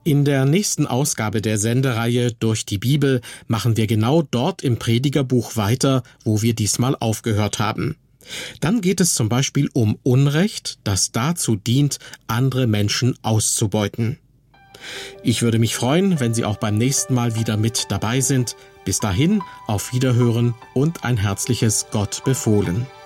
In der nächsten Ausgabe der Sendereihe Durch die Bibel machen wir genau dort im Predigerbuch weiter, wo wir diesmal aufgehört haben. Dann geht es zum Beispiel um Unrecht, das dazu dient, andere Menschen auszubeuten. Ich würde mich freuen, wenn Sie auch beim nächsten Mal wieder mit dabei sind. Bis dahin, auf Wiederhören und ein herzliches Gott befohlen.